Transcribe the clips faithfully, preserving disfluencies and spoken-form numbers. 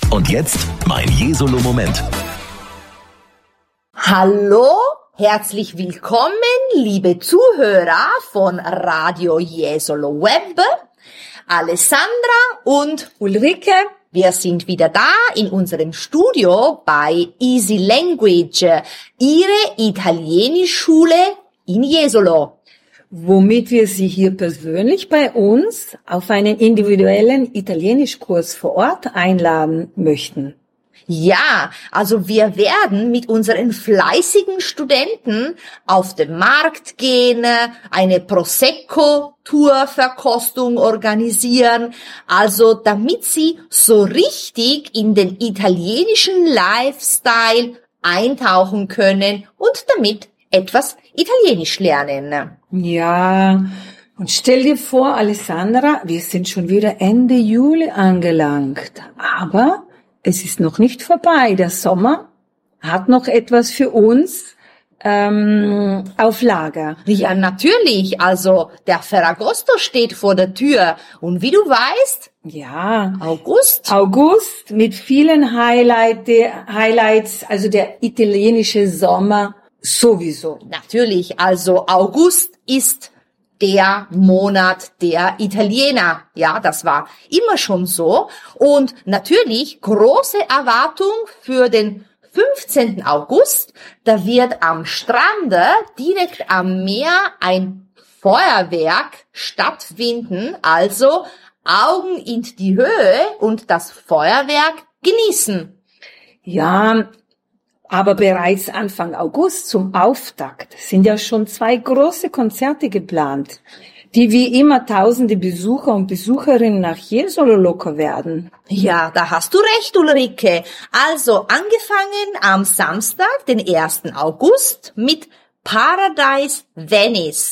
Und jetzt mein Jesolo-Moment. Hallo, herzlich willkommen, liebe Zuhörer von Radio Jesolo Web, Alessandra und Ulrike. Wir sind wieder da in unserem Studio bei Easy Language, Ihre Italienischschule in Jesolo. Womit wir Sie hier persönlich bei uns auf einen individuellen Italienischkurs vor Ort einladen möchten. Ja, also wir werden mit unseren fleißigen Studenten auf den Markt gehen, eine Prosecco-Tour-Verkostung organisieren, also damit sie so richtig in den italienischen Lifestyle eintauchen können und damit etwas Italienisch lernen. Ja, und stell dir vor, Alessandra, wir sind schon wieder Ende Juli angelangt, aber es ist noch nicht vorbei. Der Sommer hat noch etwas für uns ähm, auf Lager. Ja, natürlich. Also der Ferragosto steht vor der Tür. Und wie du weißt, ja, August. August mit vielen Highlight, Highlights, also der italienische Sommer sowieso. Natürlich. Also August ist der Monat der Italiener. Ja, das war immer schon so. Und natürlich große Erwartung für den fünfzehnten August. Da wird am Strande, direkt am Meer, ein Feuerwerk stattfinden. Also Augen in die Höhe und das Feuerwerk genießen. Ja, aber bereits Anfang August zum Auftakt sind ja schon zwei große Konzerte geplant, die wie immer tausende Besucher und Besucherinnen nach Jesolo locker werden. Ja, da hast du recht, Ulrike. Also angefangen am Samstag, den ersten August, mit Paradise Venice.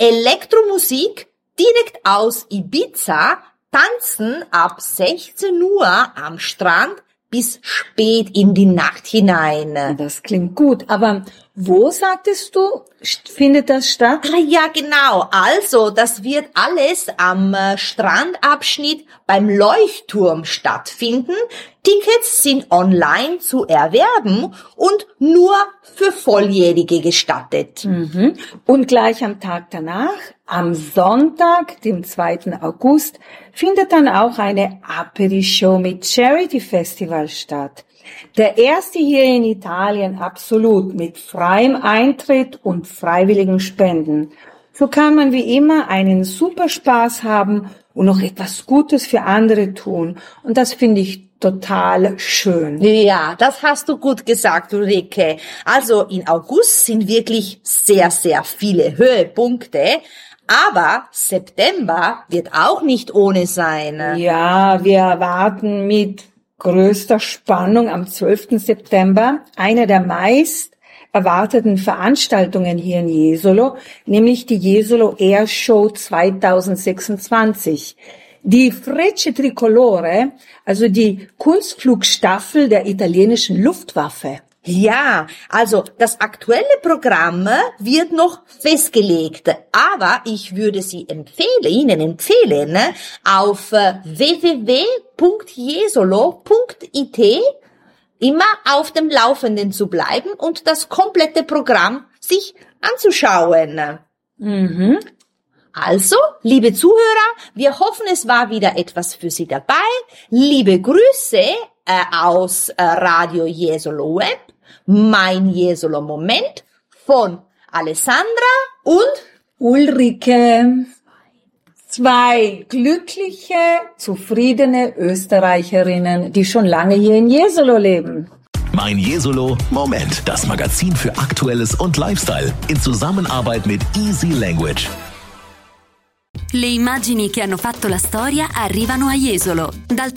Elektromusik direkt aus Ibiza, tanzen ab sechzehn Uhr am Strand bis spät in die Nacht hinein. Das klingt gut, aber wo, sagtest du, findet das statt? Ah, ja, genau. Also, das wird alles am Strandabschnitt beim Leuchtturm stattfinden. Tickets sind online zu erwerben und nur für Volljährige gestattet. Mhm. Und gleich am Tag danach, am Sonntag, dem zweiten August, findet dann auch eine Aperi-Show mit Charity Festival statt. Der erste hier in Italien absolut mit freiem Eintritt und freiwilligen Spenden. So kann man wie immer einen super Spaß haben und noch etwas Gutes für andere tun. Und das finde ich total schön. Ja, das hast du gut gesagt, Ulrike. Also in August sind wirklich sehr, sehr viele Höhepunkte. Aber September wird auch nicht ohne sein. Ja, wir erwarten mit größter Spannung am zwölften September eine der meist erwarteten Veranstaltungen hier in Jesolo, nämlich die Jesolo Air Show zweitausendsechsundzwanzig. Die Frecce Tricolore, also die Kunstflugstaffel der italienischen Luftwaffe. Ja, also das aktuelle Programm wird noch festgelegt, aber ich würde Sie empfehlen, Ihnen empfehlen, auf w w w punkt jesolo punkt i t immer auf dem Laufenden zu bleiben und das komplette Programm sich anzuschauen. Mhm. Also, liebe Zuhörer, wir hoffen, es war wieder etwas für Sie dabei. Liebe Grüße äh, aus äh, Radio Jesolo Web, mein Jesolo Moment von Alessandra und Ulrike. Zwei glückliche, zufriedene Österreicherinnen, die schon lange hier in Jesolo leben. Mein Jesolo Moment, das Magazin für Aktuelles und Lifestyle in Zusammenarbeit mit Easy Language. Le immagini che hanno fatto la storia arrivano a Jesolo. Dal